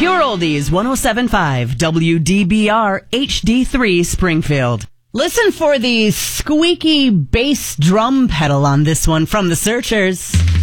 Your Oldies 107.5 WDBR HD3 Springfield. Listen for the squeaky bass drum pedal on this one from the Searchers.